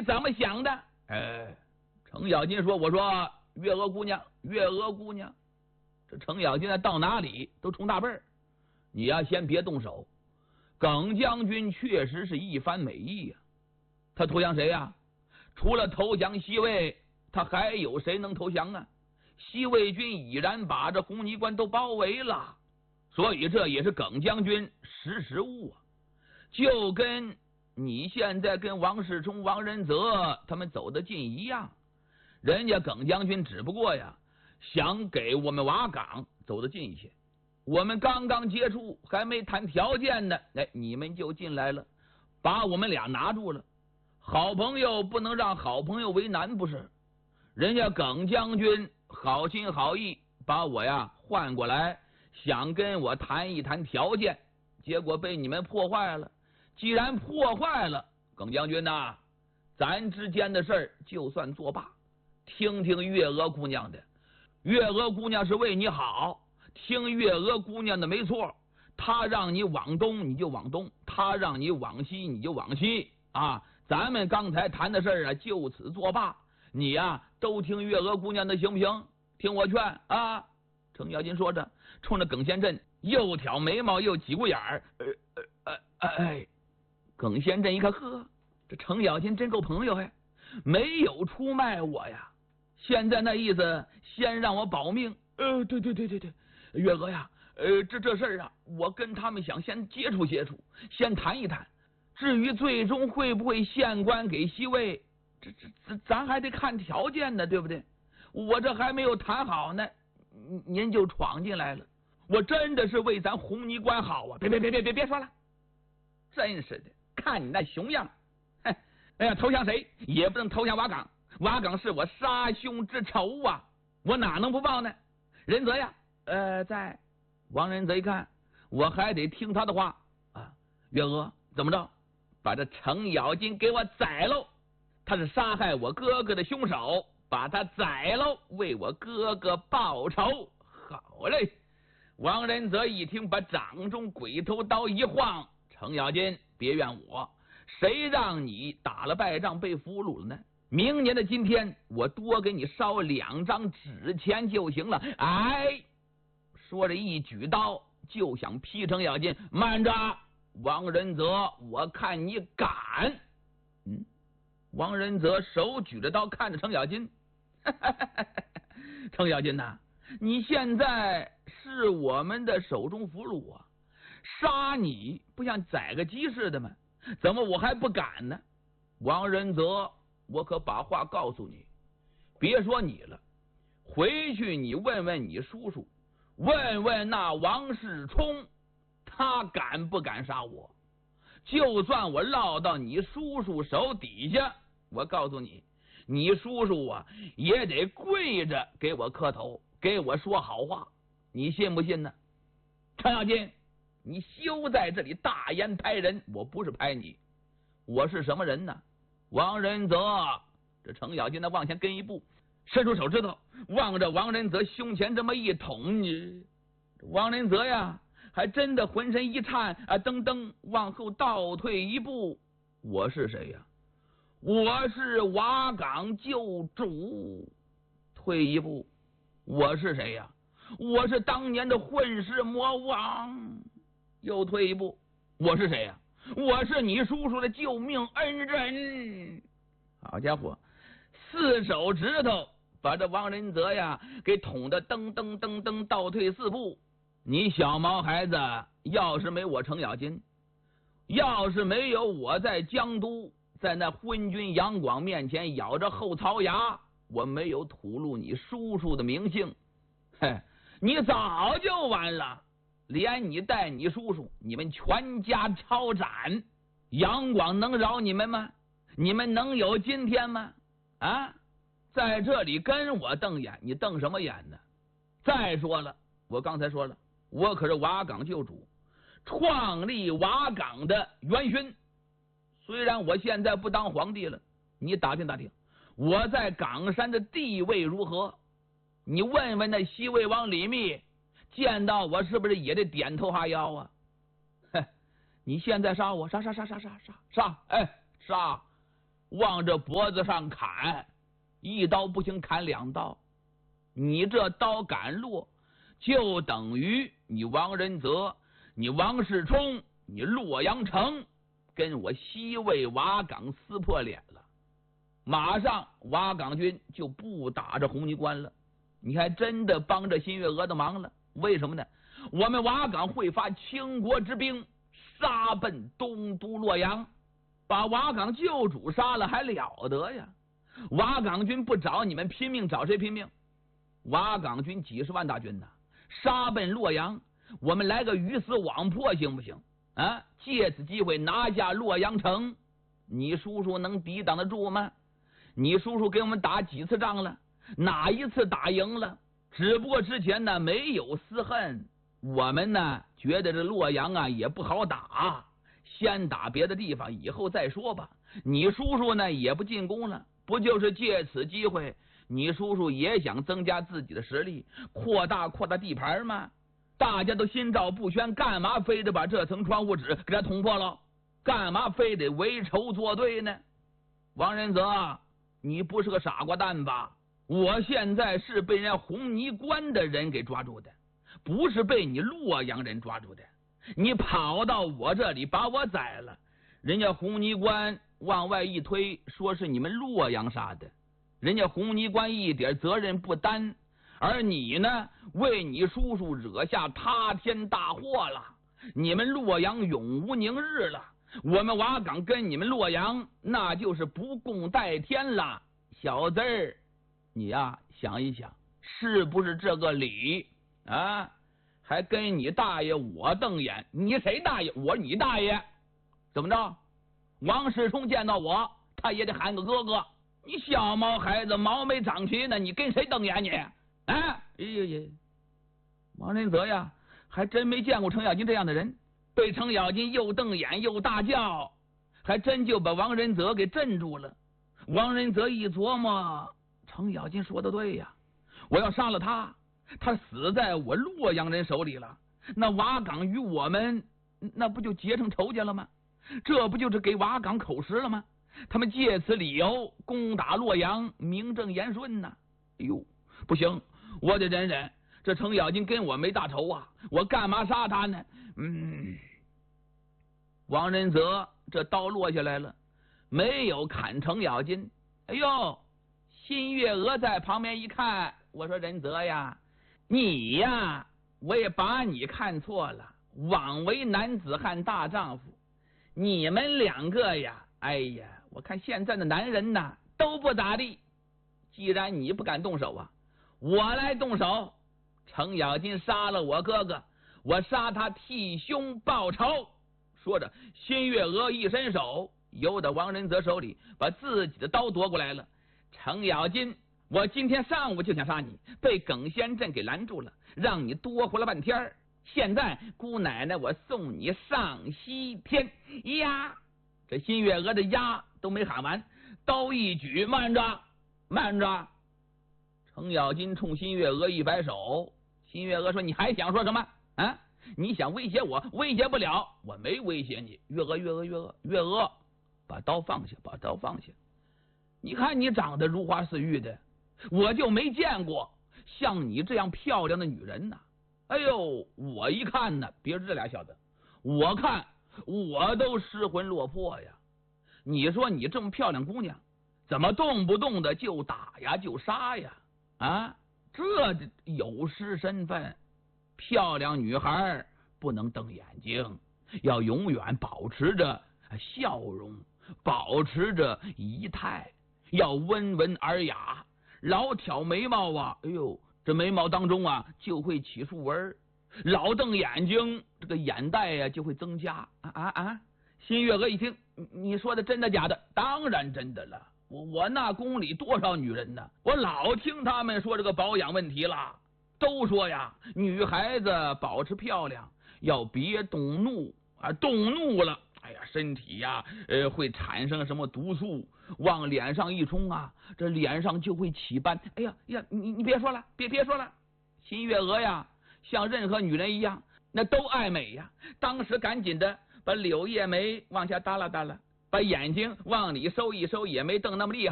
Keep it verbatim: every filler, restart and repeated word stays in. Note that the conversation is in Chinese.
怎么想的？哎，程咬金说：“我说月娥姑娘，月娥姑娘，这程咬金到哪里都冲大辈儿，你呀先别动手。耿将军确实是一番美意呀、啊，他投降谁呀、啊？除了投降西魏，他还有谁能投降啊？西魏军已然把这红泥关都包围了，所以这也是耿将军识时务啊，就跟你现在跟王世充、王仁泽他们走得近一样。人家耿将军只不过呀想给我们瓦岗走得近一些，我们刚刚接触还没谈条件呢，哎，你们就进来了，把我们俩拿住了。好朋友不能让好朋友为难，不是？人家耿将军好心好意把我呀换过来，想跟我谈一谈条件，结果被你们破坏了。既然破坏了，耿将军呐、啊，咱之间的事儿就算作罢，听听月娥姑娘的。月娥姑娘是为你好，听月娥姑娘的没错，她让你往东你就往东，她让你往西你就往西啊。咱们刚才谈的事儿啊，就此作罢。你呀、啊，都听月娥姑娘的行不行？听我劝啊！程咬金说着，冲着耿先镇又挑眉毛又挤过眼儿。呃呃呃哎，耿先镇一看，呵，这程咬金真够朋友哎，没有出卖我呀。现在那意思，先让我保命。呃，对对对对对，月娥呀，呃，这这事儿啊，我跟他们想先接触接触，先谈一谈。至于最终会不会献官给西魏，这这这咱还得看条件呢，对不对？我这还没有谈好呢，您就闯进来了，我真的是为咱红泥关好啊！别别别别别别说了，真是的，看你那熊样，哎哎呀，投降谁也不能投降瓦岗，瓦岗是我杀兄之仇啊，我哪能不报呢？仁泽呀，呃，在王仁泽一看，我还得听他的话啊，月娥怎么着？把这程咬金给我宰喽！他是杀害我哥哥的凶手，把他宰喽，为我哥哥报仇。好嘞！王仁泽一听，把掌中鬼头刀一晃：“程咬金，别怨我，谁让你打了败仗被俘虏了呢？明年的今天，我多给你烧两张纸钱就行了。”哎，说着一举刀就想劈程咬金，慢着！王仁泽，我看你敢！嗯，王仁泽手举着刀看着程咬金，程咬金呐，你现在是我们的手中俘虏啊，杀你不像宰个鸡似的吗？怎么我还不敢呢？王仁泽，我可把话告诉你，别说你了，回去你问问你叔叔，问问那王世充。他敢不敢杀我？就算我落到你叔叔手底下，我告诉你，你叔叔啊也得跪着给我磕头，给我说好话，你信不信呢？程咬金，你休在这里大言拍人，我不是拍你，我是什么人呢？王仁泽，这程咬金呢往前跟一步，伸出手指头望着王仁泽胸前这么一捅，你王仁泽呀还真的浑身一颤啊，噔噔往后倒退一步。我是谁呀？我是瓦岗旧主。退一步，我是谁呀？我是当年的混世魔王。又退一步，我是谁呀？我是你叔叔的救命恩人。好家伙，四手指头把这王仁泽呀给捅得噔噔噔噔倒退四步。你小毛孩子，要是没我程咬金，要是没有我在江都，在那昏君杨广面前咬着后槽牙，我没有吐露你叔叔的名姓，嘿，你早就完了，连你带你叔叔，你们全家抄斩。杨广能饶你们吗？你们能有今天吗？啊，在这里跟我瞪眼，你瞪什么眼呢？再说了，我刚才说了，我可是瓦岗旧主，创立瓦岗的元勋。虽然我现在不当皇帝了，你打听打听，我在岗山的地位如何？你问问那西魏王李密，见到我是不是也得点头哈腰啊？嘿，你现在杀我，杀杀杀杀杀杀杀！哎，杀！ 往这脖子上砍，一刀不行砍两刀，你这刀敢落，就等于你王仁泽、你王世充、你洛阳城跟我西魏瓦岗撕破脸了。马上瓦岗军就不打着红泥关了，你还真的帮着新月娥的忙了。为什么呢？我们瓦岗会发倾国之兵，杀奔东都洛阳，把瓦岗旧主杀了还了得呀？瓦岗军不找你们拼命，找谁拼命？瓦岗军几十万大军呢，杀奔洛阳，我们来个鱼死网破行不行啊？借此机会拿下洛阳城，你叔叔能抵挡得住吗？你叔叔给我们打几次仗了？哪一次打赢了？只不过之前呢没有私恨，我们呢觉得这洛阳啊也不好打，先打别的地方，以后再说吧。你叔叔呢也不进攻了，不就是借此机会，你叔叔也想增加自己的实力，扩大扩大地盘吗？大家都心照不宣，干嘛非得把这层窗户纸给他捅破了？干嘛非得为仇作对呢？王仁泽，你不是个傻瓜蛋吧？我现在是被人家红泥关的人给抓住的，不是被你洛阳人抓住的。你跑到我这里把我宰了，人家红泥关往外一推，说是你们洛阳杀的，人家红泥关一点责任不担，而你呢，为你叔叔惹下塌天大祸了，你们洛阳永无宁日了，我们瓦岗跟你们洛阳那就是不共戴天了。小子儿，你呀、啊、想一想，是不是这个理啊？还跟你大爷我瞪眼，你谁大爷？我你大爷？怎么着？王世充见到我，他也得喊个哥哥。你小毛孩子，毛没长齐呢，你跟谁瞪眼你？啊？哎呀呀！王仁泽呀，还真没见过程咬金这样的人，被程咬金又瞪眼又大叫，还真就把王仁泽给镇住了。王仁泽一琢磨，程咬金说的对呀，我要杀了他，他死在我洛阳人手里了，那瓦岗与我们那不就结成仇家了吗？这不就是给瓦岗口实了吗？他们借此理由攻打洛阳，名正言顺呐。哎呦，不行，我得忍忍，这程咬金跟我没大仇啊，我干嘛杀他呢？嗯，王仁泽这刀落下来了，没有砍程咬金。哎呦，新月娥在旁边一看，我说仁泽呀，你呀，我也把你看错了，枉为男子汉大丈夫。你们两个呀，哎呀，我看现在的男人呐都不咋地。既然你不敢动手啊，我来动手。程咬金杀了我哥哥，我杀他替兄报仇。说着，新月娥一伸手，由得王仁泽手里把自己的刀夺过来了。程咬金，我今天上午就想杀你，被耿先镇给拦住了，让你多活了半天。现在姑奶奶，我送你上西天呀！这新月娥的呀都没喊完，刀一举，慢着，慢着！程咬金冲新月娥一摆手，新月娥说：“你还想说什么啊？你想威胁我？威胁不了，我没威胁你。月娥，月娥，月娥，月娥，把刀放下，把刀放下！你看你长得如花似玉的，我就没见过像你这样漂亮的女人呐！哎呦，我一看呢，别说这俩小子，我看我都失魂落魄呀！你说你这么漂亮姑娘，怎么动不动的就打呀，就杀呀？啊，这有失身份。漂亮女孩不能瞪眼睛，要永远保持着笑容，保持着仪态，要温文尔雅。老挑眉毛啊，哎呦，这眉毛当中啊就会起竖纹，老瞪眼睛，这个眼袋呀、啊、就会增加。啊啊啊！新月娥一听，你说的真的假的？当然真的了。我我那宫里多少女人呢？我老听他们说这个保养问题了，都说呀，女孩子保持漂亮要别动怒啊，动怒了，哎呀，身体呀，呃，会产生什么毒素，往脸上一冲啊，这脸上就会起斑。哎呀呀，你你别说了，别别说了。新月娥呀，像任何女人一样，那都爱美呀。当时赶紧的把柳叶眉往下耷拉耷拉， 把眼睛往里收一收，也没瞪那么厉害。